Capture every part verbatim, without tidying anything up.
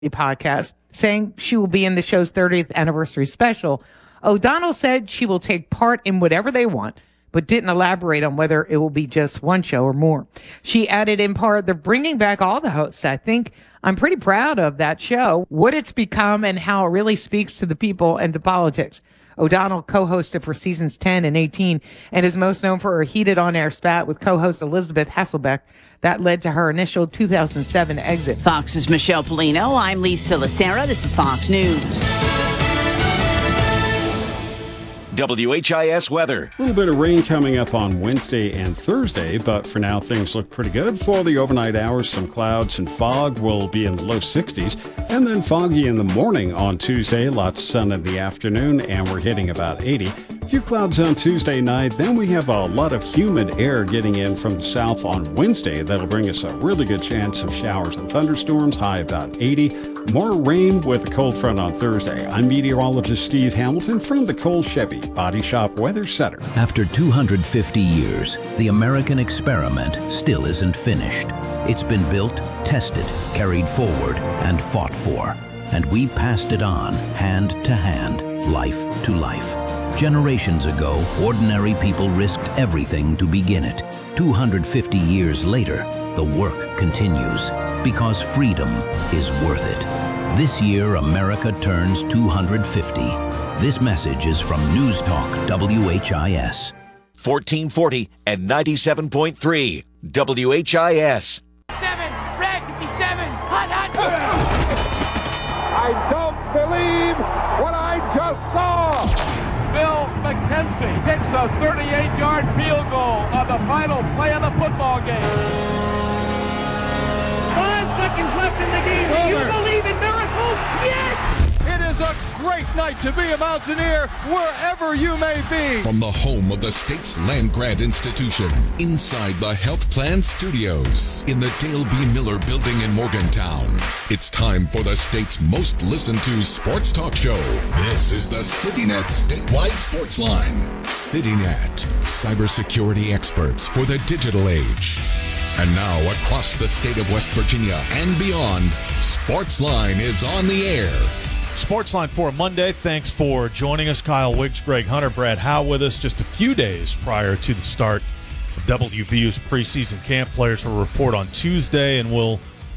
podcast, saying she will be in the show's thirtieth anniversary special. O'Donnell said she will take part in whatever they want, but didn't elaborate on whether it will be just one show or more. She added in part, they're bringing back all the hosts. I think I'm pretty proud of that show, what it's become and how it really speaks to the people and to politics. O'Donnell co-hosted for seasons ten and eighteen and is most known for her heated on-air spat with co-host Elizabeth Hasselbeck. That led to her initial two thousand seven exit. Fox's Michelle Polino. I'm Lisa Lacera. This is Fox News. W H I S weather. A little bit of rain coming up on Wednesday and Thursday, but for now things look pretty good. For the overnight hours, some clouds and fog will be in the low sixties, and then foggy in the morning on Tuesday, lots of sun in the afternoon, and we're hitting about eighty. A few clouds on Tuesday night, then we have a lot of humid air getting in from the south on Wednesday. That'll bring us a really good chance of showers and thunderstorms, high about eighty. More rain with a cold front on Thursday. I'm meteorologist Steve Hamilton from the Cole Chevy Body Shop Weather Center. After two hundred fifty years, the American experiment still isn't finished. It's been built, tested, carried forward, and fought for. And we passed it on, hand to hand, life to life. Generations ago, ordinary people risked everything to begin it. two hundred fifty years later, the work continues, because freedom is worth it. This year, America turns two hundred fifty. This message is from News Talk W H I S. fourteen forty and ninety-seven point three W H I S. Seven, red fifty-seven, hot, hot. I don't believe what I just saw. Bill McKenzie hits a thirty-eight-yard field goal on the final play of the football game. Five seconds left in the game. Do you believe in miracles? Yes! It is a great night to be a Mountaineer wherever you may be. From the home of the state's land grant institution, inside the Health Plan Studios, in the Dale B. Miller Building in Morgantown, it's time for the state's most listened to sports talk show. This is the CityNet Statewide Sports Line. CityNet, cybersecurity experts for the digital age. And now, across the state of West Virginia and beyond, Sportsline is on the air. Sportsline for Monday. Thanks for joining us. Kyle Wiggs, Greg Hunter, Brad Howe with us just a few days prior to the start of W V U's preseason camp. Players will report on Tuesday, and we'll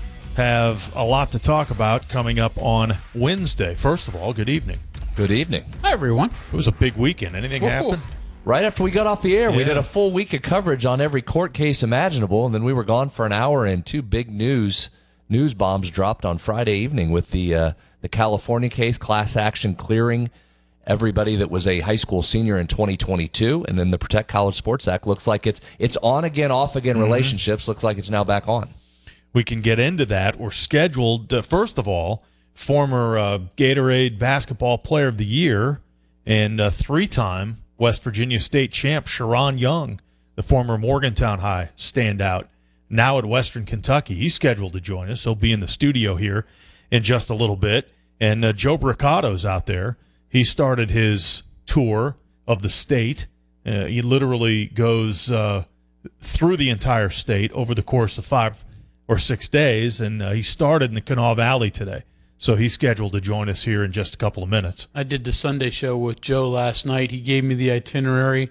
have a lot to talk about coming up on Wednesday. First of all, good evening. Good evening. Hi, everyone. It was a big weekend. Anything Whoa. happen? Right after we got off the air, yeah. we did a full week of coverage on every court case imaginable, and then we were gone for an hour, and two big news news bombs dropped on Friday evening with the uh, the California case, class action clearing everybody that was a high school senior in twenty twenty-two, and then the Protect College Sports Act looks like it's it's on again, off again mm-hmm. relationships. Looks like it's now back on. We can get into that. We're scheduled, uh, first of all, former uh, Gatorade Basketball Player of the Year and uh, three-time West Virginia State champ Sharon Young, the former Morgantown High standout, now at Western Kentucky. He's scheduled to join us. He'll be in the studio here in just a little bit. And uh, Joe Bricato's out there. He started his tour of the state. Uh, he literally goes uh, through the entire state over the course of five or six days, and uh, he started in the Kanawha Valley today. So he's scheduled to join us here in just a couple of minutes. I did the Sunday show with Joe last night. He gave me the itinerary.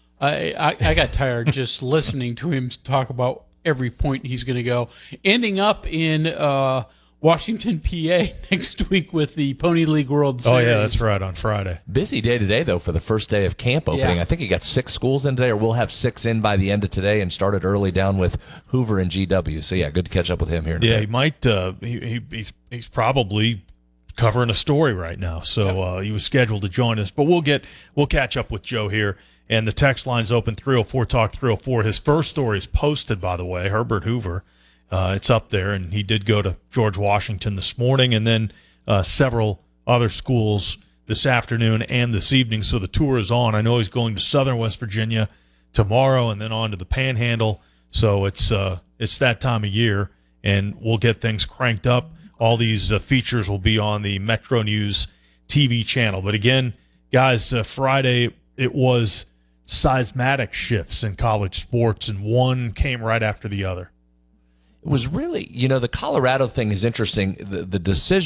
I I, I got tired just listening to him talk about every point he's going to go. Ending up in uh, Washington, P A next week with the Pony League World Series. Oh, yeah, that's right, on Friday. Busy day today, though, for the first day of camp opening. Yeah. I think he got six schools in today, or we'll have six in by the end of today, and started early down with Hoover and G W. So, yeah, good to catch up with him here today. Yeah, he might uh, – he, he, he's, he's probably covering a story right now. So uh, he was scheduled to join us. But we'll get we'll catch up with Joe here. And the text line's open, three oh four talk three oh four. His first story is posted, by the way, Herbert Hoover. Uh, it's up there, and he did go to George Washington this morning, and then uh, several other schools this afternoon and this evening. So the tour is on. I know he's going to Southern West Virginia tomorrow, and then on to the Panhandle. So it's uh, it's that time of year, and we'll get things cranked up. All these uh, features will be on the Metro News T V channel. But again, guys, uh, Friday it was seismic shifts in college sports, and one came right after the other. it was really, you know, the Colorado thing is interesting. The, the decision